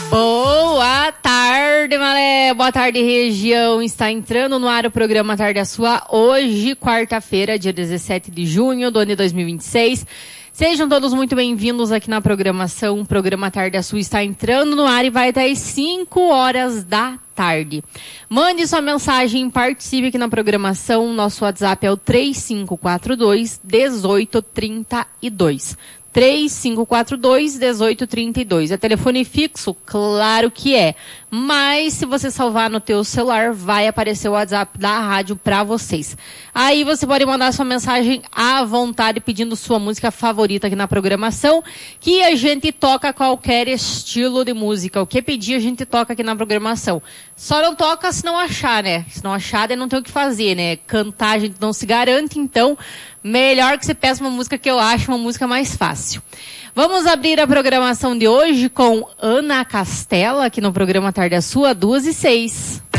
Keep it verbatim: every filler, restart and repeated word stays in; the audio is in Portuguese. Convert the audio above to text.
Boa tarde, Malé. Boa tarde, região. Está entrando no ar o programa Tarde a Sua. Hoje, quarta-feira, dia dezessete de junho do ano de dois mil e vinte e seis. Sejam todos muito bem-vindos aqui na programação. O programa Tarde a Sua está entrando no ar e vai até às cinco horas da tarde. Mande sua mensagem, participe aqui na programação. Nosso WhatsApp é o três cinco quatro dois, um oito três dois. três cinco quatro dois, um oito três dois. É telefone fixo? Claro que é. Mas se você salvar no teu celular, vai aparecer o WhatsApp da rádio para vocês. Aí você pode mandar sua mensagem à vontade, pedindo sua música favorita aqui na programação, que a gente toca qualquer estilo de música. O que pedir, a gente toca aqui na programação. Só não toca se não achar, né? Se não achar, daí não tem o que fazer, né? Cantar a gente não se garante, então melhor que você peça uma música que eu acho uma música mais fácil. Vamos abrir a programação de hoje com Ana Castela, aqui no programa Tarde a Sua, duas e seis.